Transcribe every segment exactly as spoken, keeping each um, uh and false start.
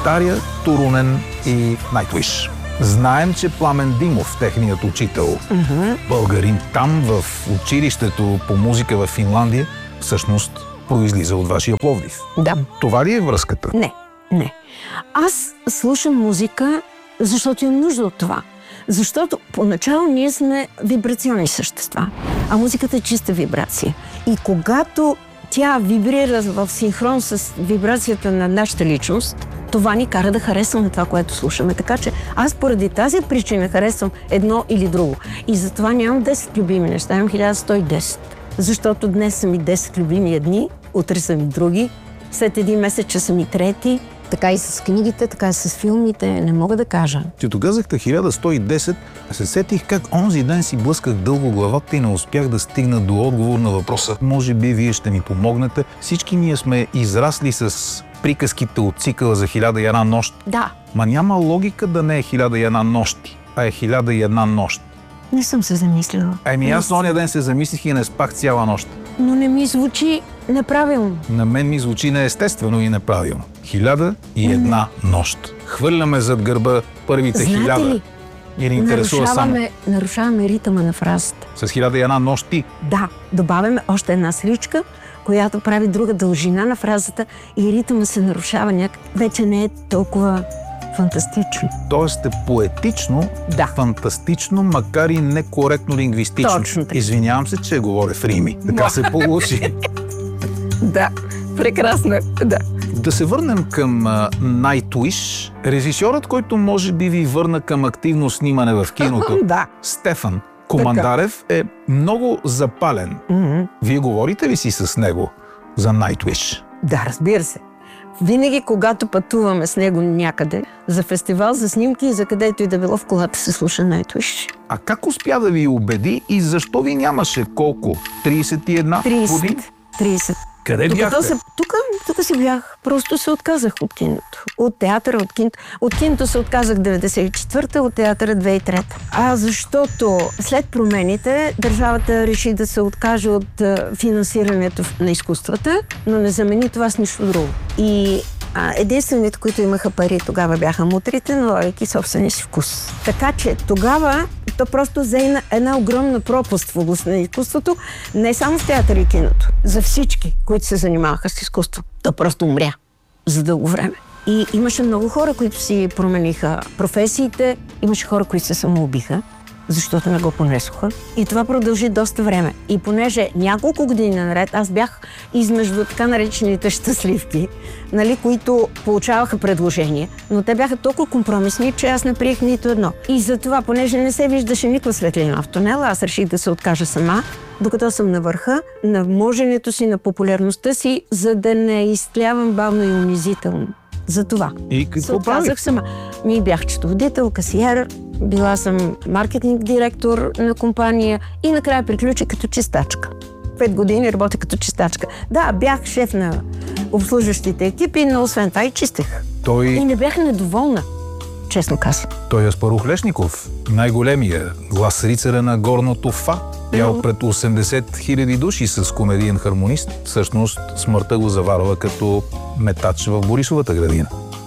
Таря, Турунен и Nightwish. Знаем, че Пламен Димов, техният учител, mm-hmm. българин там в училището по музика в Финландия, всъщност произлиза от вашия Пловдив. Да. Това ли е връзката? Не, не. Аз слушам музика, защото имам нужда от това. Защото поначало ние сме вибрационни същества, а музиката е чиста вибрация. И когато тя вибрира в синхрон с вибрацията на нашата личност, това ни кара да харесваме това, което слушаме. Така че аз поради тази причина харесвам едно или друго. И затова нямам десет любими неща, имам хиляда сто и десет. Защото днес са ми десет любими едни, утре са ми други, след един месец че са ми трети. Така и с книгите, така и с филмите, не мога да кажа. Като казахте хиляда сто и десет, се сетих как онзи ден си блъсках дълго главата и не успях да стигна до отговор на въпроса. Може би вие ще ми помогнете. Всички ние сме израсли с приказките от цикъла за хиляда и една нощ. Да. Ма няма логика да не е хиляда и една нощи, а е хиляда и една нощ. Не съм се замислила. Еми аз ония ден се замислих и не спах цяла нощ. Но не ми звучи неправилно. На мен ми звучи неестествено и неправилно. Хиляда и една mm. нощ. Хвърляме зад гърба първите Знаете хиляда. Ли, и ни интересува нарушаваме, само. нарушаваме ритъма на фразата. С хиляда и една нощи? Да, добавяме още една сличка, която прави друга дължина на фразата и ритъма се нарушава някак. Вече не е толкова фантастично. Тоест е поетично, да. Фантастично, макар и некоректно лингвистично. Точно така. Извинявам се, че говоря в рими. Така се получи. Да, прекрасно. Да. Да се върнем към uh, Nightwish. Режисьорът, който може би ви върна към активно снимане в киното, да. Стефан Командарев, е много запален. Mm-hmm. Вие говорите ли си с него за Nightwish? Да, разбира се. Винаги, когато пътуваме с него някъде, за фестивал, за снимки и за където и да било, в колата се слуша Nightwish. А как успя да ви убеди и защо ви нямаше колко? трийсет и една години? трийсет. Къде бяхте? Се, тук, тук си бях. Просто се отказах от киното. От театъра, от киното. От киното се отказах деветдесет и четвърта, от театъра две хиляди и трета. А защото след промените държавата реши да се откаже от финансирането на изкуствата, но не замени това с нищо друго. И а, единствените, които имаха пари тогава бяха мутрите, налагайки собствения си вкус. Така че тогава то просто взе една, една огромна пропаст в областта на изкуството, не само в театъра и киното, за всички, които се занимаваха с изкуство. То просто умря за дълго време. И имаше много хора, които си промениха професиите, имаше хора, които се самоубиха, защото не го понесоха. И това продължи доста време. И понеже няколко години наред аз бях измежду така наречените щастливки, нали, които получаваха предложения, но те бяха толкова компромисни, че аз не приех нито едно. И затова, понеже не се виждаше никаква светлина в тунела, аз реших да се откажа сама, докато съм на върха, на моженето си, на популярността си, за да не изтлявам бавно и унизително. За това. И какво правих? Сама. Ми бях счетоводител, касиер, била съм маркетинг директор на компания и накрая приключи като чистачка. Пет години работя като чистачка. Да, бях шеф на обслужващите екипи, но освен това и чистех. Той... И не бях недоволна, честно казвам. Той е Аспарух Лешников, най-големия глас рицаря на горното фа. Пял пред осемдесет хиляди души с комедиен хармонист. Всъщност смъртта го заварва като метач в Борисовата градина.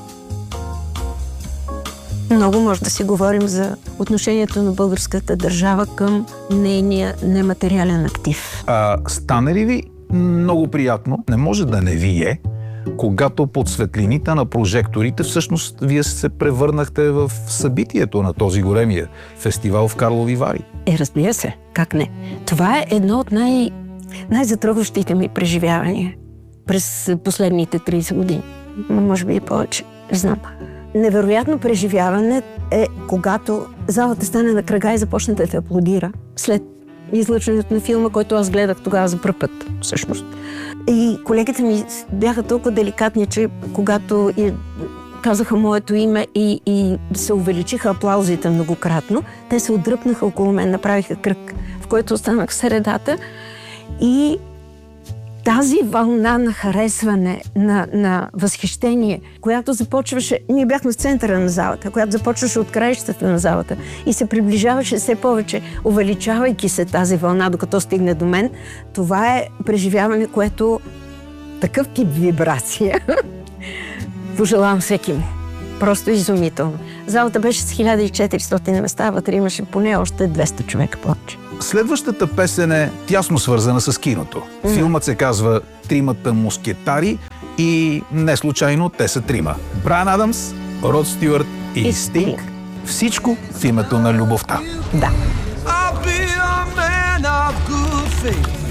Много може да си говорим за отношението на българската държава към нейния нематериален актив. А стане ли ви много приятно, не може да не ви е, когато под светлините на прожекторите всъщност вие се превърнахте в събитието на този големия фестивал в Карлови Вари? Е, разбира се, как не. Това е едно от най- най-затрогващите ми преживявания през последните трийсет години. Може би и повече, не знам. Невероятно преживяване е когато залата стане на кръга и започне да те аплодира след излъчването на филма, който аз гледах тогава за пръв път, всъщност. И колегите ми бяха толкова деликатни, че когато и казаха моето име и, и се увеличиха аплаузите многократно, те се отдръпнаха около мен, направиха кръг, в който останах в средата и тази вълна на харесване, на, на възхищение, която започваше, ние бяхме в центъра на залата, която започваше от краищата на залата и се приближаваше все повече, увеличавайки се тази вълна, докато стигне до мен, това е преживяване, което такъв тип вибрация пожелавам всеки му. Просто изумително. Залата беше с хиляда и четиристотин места, а вътре имаше поне още двеста човека повече. Следващата песен е тясно свързана с киното. Mm. Филмът се казва "Тримата мускетари" и не случайно те са трима. Брайан Адамс, Род Стюарт и, и Стинг. Всичко в името на любовта. Да. I'll be a man of good faith.